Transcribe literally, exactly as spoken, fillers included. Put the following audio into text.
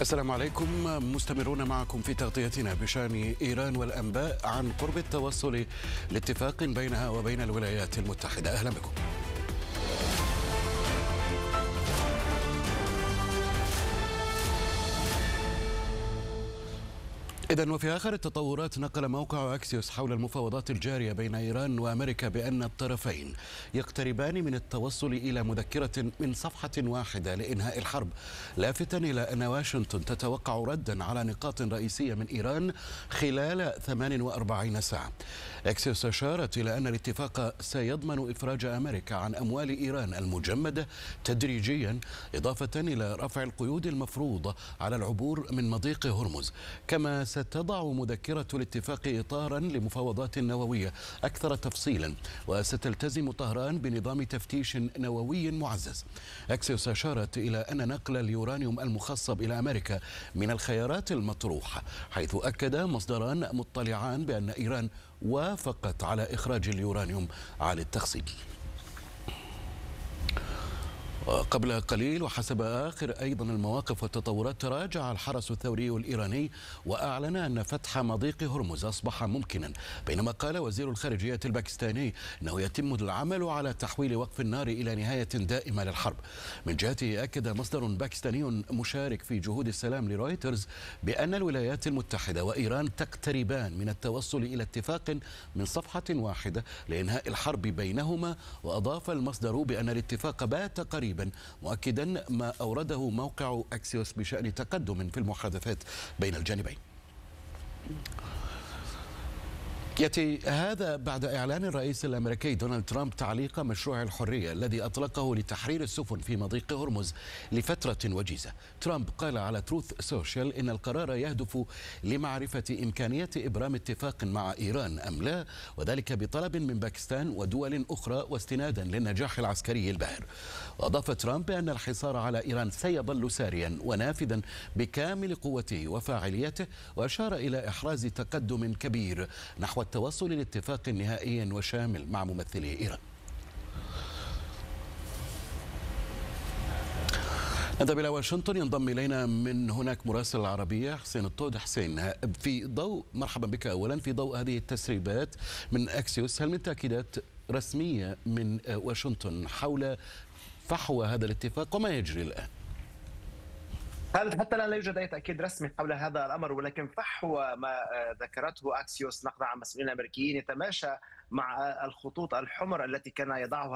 السلام عليكم. مستمرون معكم في تغطيتنا بشأن إيران والأنباء عن قرب التوصل لاتفاق بينها وبين الولايات المتحدة. أهلا بكم. إذن وفي آخر التطورات، نقل موقع أكسيوس حول المفاوضات الجارية بين إيران وأمريكا بأن الطرفين يقتربان من التوصل إلى مذكرة من صفحة واحدة لإنهاء الحرب، لافتا إلى أن واشنطن تتوقع ردا على نقاط رئيسية من إيران خلال ثمان وأربعين ساعة. أكسيوس أشارت إلى أن الاتفاق سيضمن إفراج أمريكا عن أموال إيران المجمدة تدريجيا، إضافة إلى رفع القيود المفروضة على العبور من مضيق هرمز. كما ستضع مذكرة الاتفاق إطارا لمفاوضات نووية أكثر تفصيلا، وستلتزم طهران بنظام تفتيش نووي معزز. أكسيوس أشارت إلى أن نقل اليورانيوم المخصب إلى أمريكا من الخيارات المطروحة، حيث أكد مصدران مطلعان بأن إيران وافقت على إخراج اليورانيوم عن التخصيب. وقبل قليل، وحسب آخر أيضا المواقف والتطورات، تراجع الحرس الثوري الإيراني وأعلن أن فتح مضيق هرمز أصبح ممكنا، بينما قال وزير الخارجية الباكستاني أنه يتم العمل على تحويل وقف النار إلى نهاية دائمة للحرب. من جهته، أكد مصدر باكستاني مشارك في جهود السلام لرويترز بأن الولايات المتحدة وإيران تقتربان من التوصل إلى اتفاق من صفحة واحدة لإنهاء الحرب بينهما. وأضاف المصدر بأن الاتفاق بات قريبا، مؤكدا ما أورده موقع أكسيوس بشأن تقدم في المحادثات بين الجانبين. يأتي هذا بعد إعلان الرئيس الأمريكي دونالد ترامب تعليق مشروع الحرية الذي أطلقه لتحرير السفن في مضيق هرمز لفترة وجيزة. ترامب قال على تروث سوشيال إن القرار يهدف لمعرفة إمكانية إبرام اتفاق مع إيران أم لا، وذلك بطلب من باكستان ودول أخرى واستنادا للنجاح العسكري الباهر. وأضاف ترامب بأن الحصار على إيران سيظل ساريا ونافذا بكامل قوته وفاعليته، وأشار إلى إحراز تقدم كبير نحو التوصل لاتفاق نهائي وشامل مع ممثلي إيران. نذهب إلى واشنطن، ينضم إلينا من هناك مراسل العربية حسين الطود. حسين، في ضوء مرحبا بك أولا في ضوء هذه التسريبات من أكسيوس، هل من تأكيدات رسمية من واشنطن حول فحوى هذا الاتفاق وما يجري الآن؟ خالد، حتى الآن لا يوجد أي تأكيد رسمي حول هذا الأمر، ولكن فحوى ما ذكرته أكسيوس نقلا عن مسؤولين أمريكيين يتماشى مع الخطوط الحمر التي كان يضعها